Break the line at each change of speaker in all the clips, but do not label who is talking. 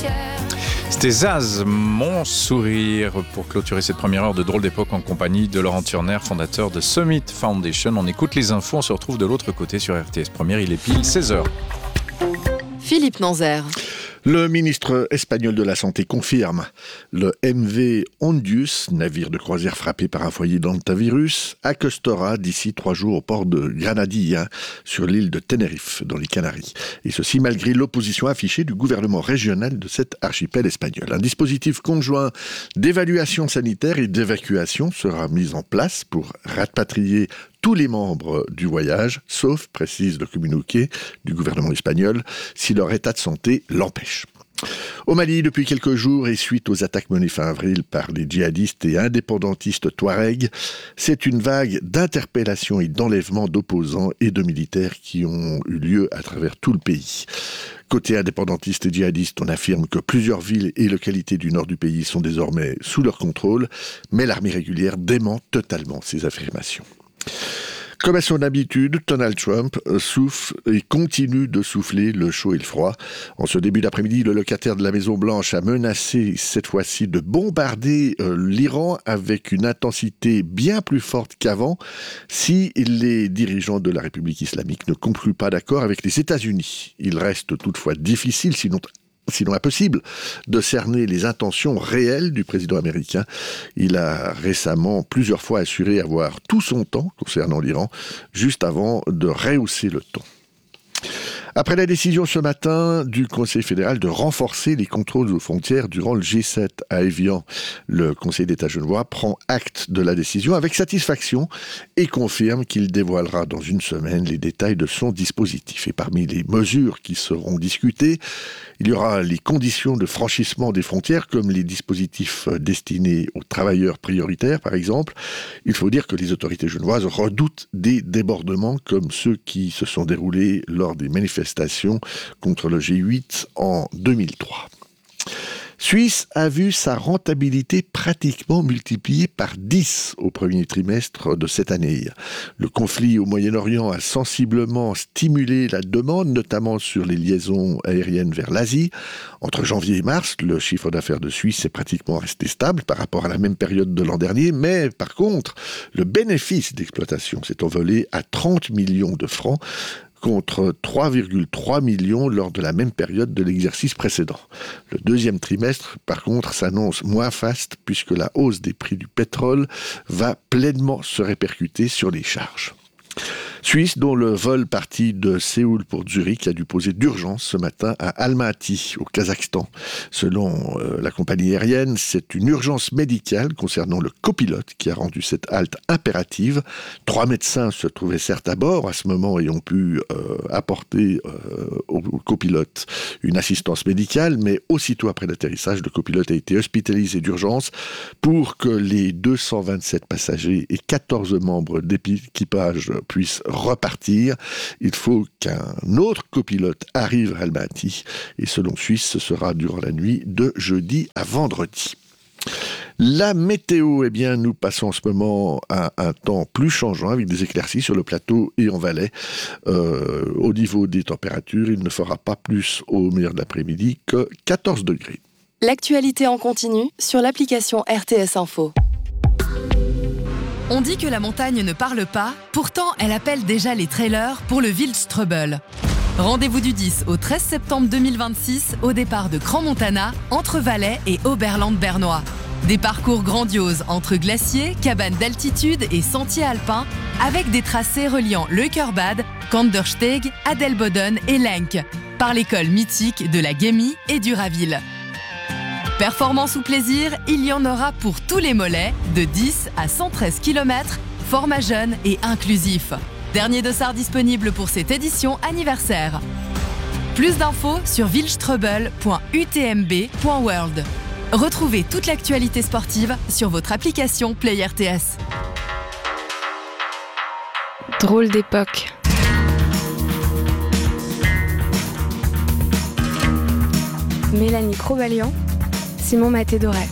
C'était Zaz, mon sourire, pour clôturer cette première heure de Drôle d'époque en compagnie de Laurent Turner, fondateur de Summit Foundation. On écoute les infos, on se retrouve de l'autre côté sur RTS Première, il est pile 16h.
Philippe Nanzer.
Le ministre espagnol de la Santé confirme le MV Ondius, navire de croisière frappé par un foyer d'hantavirus, accostera d'ici 3 jours au port de Granadilla, sur l'île de Tenerife, dans les Canaries. Et ceci malgré l'opposition affichée du gouvernement régional de cet archipel espagnol. Un dispositif conjoint d'évaluation sanitaire et d'évacuation sera mis en place pour rapatrier tous les membres du voyage, sauf, précise le communiqué du gouvernement espagnol, si leur état de santé l'empêche. Au Mali, depuis quelques jours, et suite aux attaques menées fin avril par les djihadistes et indépendantistes touaregs, c'est une vague d'interpellations et d'enlèvements d'opposants et de militaires qui ont eu lieu à travers tout le pays. Côté indépendantiste et djihadiste, on affirme que plusieurs villes et localités du nord du pays sont désormais sous leur contrôle, mais l'armée régulière dément totalement ces affirmations. Comme à son habitude, Donald Trump souffle et continue de souffler le chaud et le froid. En ce début d'après-midi, le locataire de la Maison-Blanche a menacé cette fois-ci de bombarder l'Iran avec une intensité bien plus forte qu'avant si les dirigeants de la République islamique ne concluent pas d'accord avec les États-Unis. Il reste toutefois difficile, sinon impossible, de cerner les intentions réelles du président américain. Il a récemment plusieurs fois assuré avoir tout son temps concernant l'Iran, juste avant de rehausser le ton. Après la décision ce matin du Conseil fédéral de renforcer les contrôles aux frontières durant le G7 à Évian, le Conseil d'État genevois prend acte de la décision avec satisfaction et confirme qu'il dévoilera dans une semaine les détails de son dispositif. Et parmi les mesures qui seront discutées, il y aura les conditions de franchissement des frontières, comme les dispositifs destinés aux travailleurs prioritaires, par exemple. Il faut dire que les autorités genevoises redoutent des débordements comme ceux qui se sont déroulés lors des manifestations contre le G8 en 2003. Suisse a vu sa rentabilité pratiquement multipliée par 10 au premier trimestre de cette année. Le conflit au Moyen-Orient a sensiblement stimulé la demande, notamment sur les liaisons aériennes vers l'Asie. Entre janvier et mars, le chiffre d'affaires de Suisse est pratiquement resté stable par rapport à la même période de l'an dernier, mais par contre, le bénéfice d'exploitation s'est envolé à 30 millions de francs, contre 3,3 millions lors de la même période de l'exercice précédent. Le deuxième trimestre, par contre, s'annonce moins faste puisque la hausse des prix du pétrole va pleinement se répercuter sur les charges. Suisse, dont le vol parti de Séoul pour Zurich a dû poser d'urgence ce matin à Almaty, au Kazakhstan. Selon la compagnie aérienne, c'est une urgence médicale concernant le copilote qui a rendu cette halte impérative. 3 médecins se trouvaient certes à bord à ce moment et ont pu apporter au copilote une assistance médicale, mais aussitôt après l'atterrissage, le copilote a été hospitalisé d'urgence pour que les 227 passagers et 14 membres d'équipage puissent repartir. Il faut qu'un autre copilote arrive à Almaty et selon Suisse, ce sera durant la nuit de jeudi à vendredi. La météo, eh bien, nous passons en ce moment à un temps plus changeant avec des éclaircies sur le plateau et en Valais. Au niveau des températures, il ne fera pas plus au meilleur de l'après-midi que 14 degrés.
L'actualité en continu sur l'application RTS Info.
On dit que la montagne ne parle pas, pourtant elle appelle déjà les trailers pour le Wildstrubel. Rendez-vous du 10 au 13 septembre 2026 au départ de Crans-Montana, entre Valais et Oberland-Bernois. Des parcours grandioses entre glaciers, cabanes d'altitude et sentiers alpins, avec des tracés reliant Leukerbad, Kandersteg, Adelboden et Lenk, par l'école mythique de la Gemmi et du Raville. Performance ou plaisir, il y en aura pour tous les mollets, de 10 à 113 km, format jeune et inclusif. Dernier dossard disponible pour cette édition anniversaire. Plus d'infos sur wildstrubel.utmb.world. Retrouvez toute l'actualité sportive sur votre application Play RTS.
Drôle d'époque. Mélanie Crobalian, Simon Maté-Doré.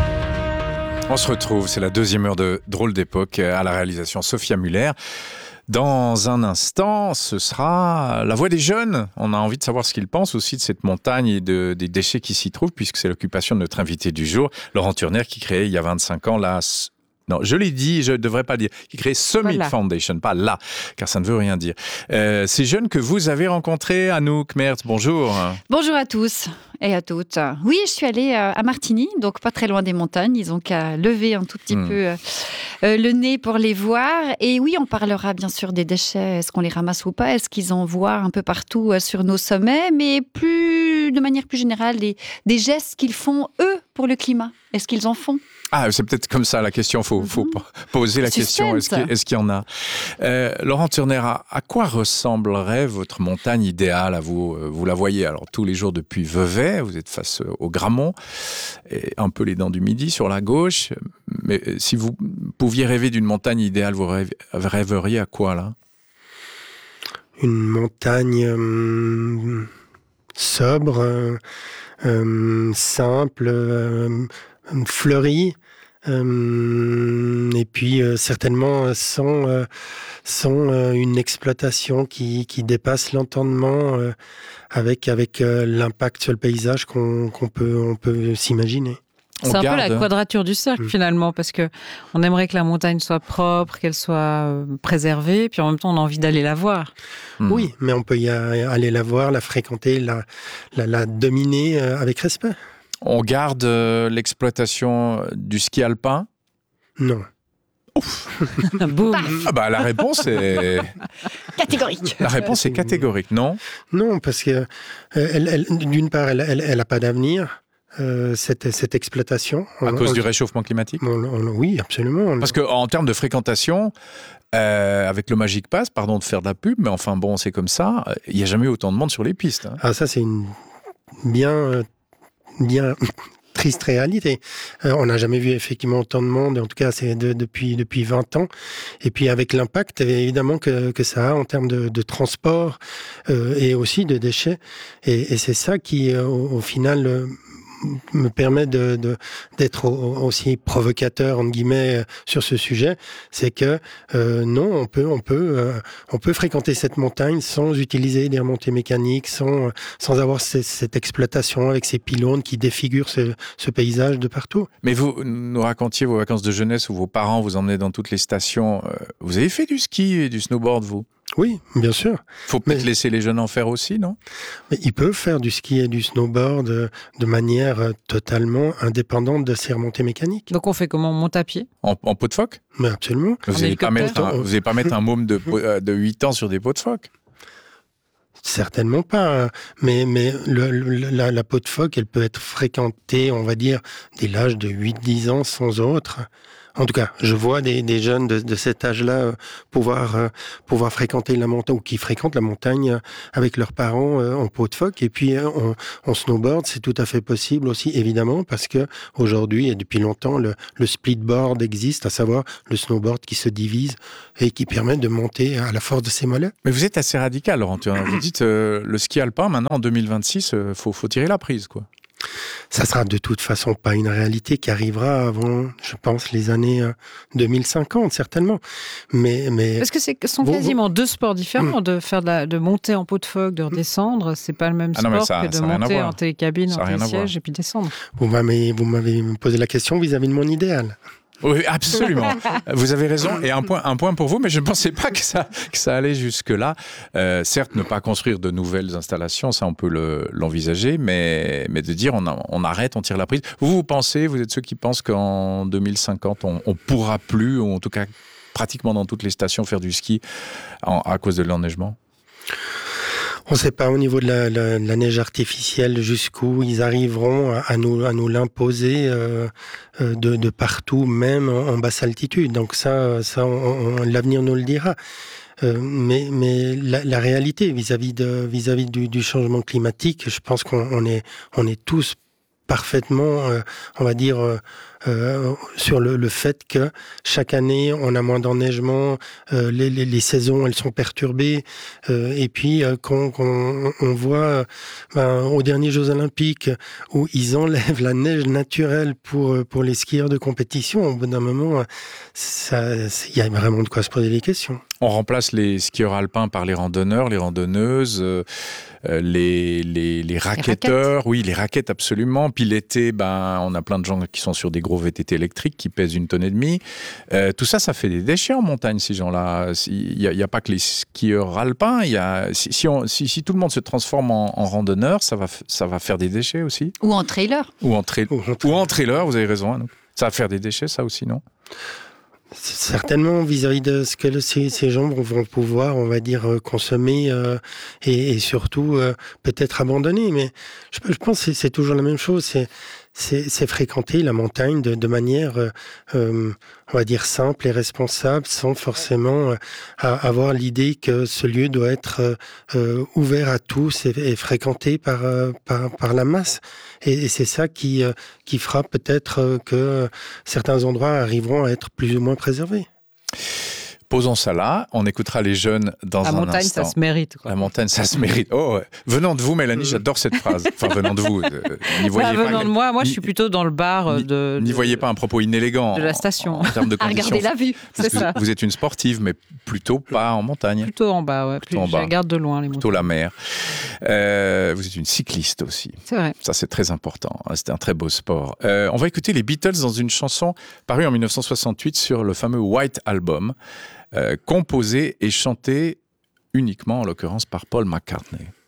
On se retrouve, c'est la deuxième heure de Drôle d'époque à la réalisation Sophia Muller. Dans un instant, ce sera la voix des jeunes. On a envie de savoir ce qu'ils pensent aussi de cette montagne et des déchets qui s'y trouvent, puisque c'est l'occupation de notre invité du jour, Laurent Turner, qui créait il y a 25 ans Non, je l'ai dit, je ne devrais pas le dire. Qui crée Summit Foundation, pas là, car ça ne veut rien dire. Ces jeunes que vous avez rencontrés, Anouk Mertz, bonjour.
Bonjour à tous et à toutes. Oui, je suis allée à Martigny, donc pas très loin des montagnes. Ils ont qu'à lever un tout petit peu le nez pour les voir. Et oui, on parlera bien sûr des déchets. Est-ce qu'on les ramasse ou pas? Est-ce qu'ils en voient un peu partout sur nos sommets? Mais de manière plus générale, des gestes qu'ils font, eux, pour le climat. Est-ce qu'ils en font?
Ah, c'est peut-être comme ça la question. Faut poser la question. Est-ce qu'il y en a? Laurent Turner, à quoi ressemblerait votre montagne idéale à vous? Vous la voyez alors tous les jours depuis Vevey. Vous êtes face au Grammont, et un peu les dents du Midi sur la gauche. Mais si vous pouviez rêver d'une montagne idéale, vous rêveriez à quoi là?
Une montagne sobre, simple. Fleurie, et puis certainement sans une exploitation qui dépasse l'entendement, avec l'impact sur le paysage qu'on peut s'imaginer.
C'est un peu la quadrature du cercle finalement, parce que on aimerait que la montagne soit propre, qu'elle soit préservée, puis en même temps on a envie d'aller la voir.
Oui, mais on peut y aller la voir, la fréquenter, la dominer avec respect.
On garde l'exploitation du ski alpin? Non. Ouf.
Boum.
Ah bah, la réponse est...
catégorique.
La réponse est catégorique, non?
Non, parce que d'une part, elle n'a pas d'avenir. Cette exploitation.
À cause du réchauffement climatique?
Oui, absolument.
Parce qu'en termes de fréquentation, avec le Magic Pass, pardon de faire de la pub, mais enfin bon, c'est comme ça, il n'y a jamais eu autant de monde sur les pistes. Hein.
Ah, ça, c'est une bien triste réalité. On n'a jamais vu effectivement autant de monde, en tout cas c'est depuis 20 ans. Et puis avec l'impact évidemment que ça a en termes de transport et aussi de déchets. Et c'est ça qui au final me permet d'être aussi provocateur entre guillemets sur ce sujet, c'est que non, on peut fréquenter cette montagne sans utiliser des remontées mécaniques, sans avoir cette exploitation avec ces pylônes qui défigurent ce paysage de partout.
Mais vous nous racontiez vos vacances de jeunesse où vos parents vous emmenaient dans toutes les stations. Vous avez fait du ski et du snowboard, vous?
Oui, bien sûr.
Faut peut-être laisser les jeunes en faire aussi, non?
Mais ils peuvent faire du ski et du snowboard de manière totalement indépendante de ces remontées mécaniques.
Donc on fait comment? On monte à pied?
En peau de phoque?
Mais absolument.
Vous n'allez pas mettre un môme de 8 ans sur des peaux de phoque?
Certainement pas, mais la peau de phoque, elle peut être fréquentée, on va dire, dès l'âge de 8-10 ans sans autre. En tout cas, je vois des jeunes de cet âge-là pouvoir fréquenter la montagne, ou qui fréquentent la montagne avec leurs parents en peau de phoque. Et puis en snowboard, c'est tout à fait possible aussi, évidemment, parce que aujourd'hui et depuis longtemps, le splitboard existe, à savoir le snowboard qui se divise et qui permet de monter à la force de ses mollets.
Mais vous êtes assez radical, Laurent Turner. Vous dites le ski alpin, maintenant en 2026, faut tirer la prise, quoi.
Ça sera de toute façon pas une réalité qui arrivera avant, je pense, les années 2050, certainement. Mais
parce que ce sont quasiment deux sports différents, de monter en peau de phoque, de redescendre. C'est pas le même sport que de monter en télécabine, en télésiège et puis descendre.
Vous m'avez posé la question vis-à-vis de mon idéal.
Oui, absolument. Vous avez raison. Et un point pour vous, mais je ne pensais pas que ça allait jusque-là. Certes, ne pas construire de nouvelles installations, ça on peut l'envisager, mais de dire on arrête, on tire la prise. Vous pensez, vous êtes ceux qui pensent qu'en 2050, on pourra plus, ou en tout cas pratiquement dans toutes les stations, faire du ski à cause de l'enneigement?
On ne sait pas au niveau de la neige artificielle jusqu'où ils arriveront à nous l'imposer de partout, même en basse altitude. Donc ça l'avenir nous le dira. Mais la réalité vis-à-vis du changement climatique, je pense qu'on est tous parfaitement, on va dire, sur le fait que chaque année, on a moins d'enneigement, les saisons, elles sont perturbées, et puis quand on voit aux derniers Jeux Olympiques où ils enlèvent la neige naturelle pour les skieurs de compétition, au bout d'un moment, il y a vraiment de quoi se poser des questions.
On remplace les skieurs alpins par les randonneurs, les randonneuses, les racketteurs. Oui, les raquettes, absolument. Puis l'été, on a plein de gens qui sont sur des gros VTT électriques qui pèsent 1,5 tonnes. Tout ça, ça fait des déchets en montagne, ces gens-là. Il n'y a pas que les skieurs alpins. Si tout le monde se transforme en randonneur, ça va faire des déchets aussi.
Ou en trailer.
Ou en trailer, vous avez raison. Hein, ça va faire des déchets, ça aussi, non ?
Certainement, vis-à-vis de ce que ces gens vont pouvoir, on va dire, consommer et surtout peut-être abandonner. Mais je pense que c'est toujours la même chose. C'est fréquenter la montagne de manière, on va dire, simple et responsable, sans forcément avoir l'idée que ce lieu doit être ouvert à tous et fréquenté par la masse. Et c'est ça qui fera peut-être que certains endroits arriveront à être plus ou moins préservés.
Posons ça là, on écoutera les jeunes dans un instant.
La montagne, ça se mérite. Quoi.
La montagne, ça se mérite. Oh, ouais. Venant de vous, Mélanie, j'adore cette phrase. Enfin, venant de vous. N'y voyez pas.
Venant de moi, je suis plutôt dans le bar
N'y voyez pas un propos inélégant.
De la station.
En termes de conditions.
Regardez la vue.
C'est ça. Vous êtes une sportive, mais plutôt pas en montagne.
Plutôt en bas, ouais. Je regarde de loin les montagnes.
Plutôt la mer. Vous êtes une cycliste aussi.
C'est vrai.
Ça, c'est très important. C'était un très beau sport. On va écouter les Beatles dans une chanson parue en 1968 sur le fameux White Album. Composé et chanté uniquement, en l'occurrence, par Paul McCartney.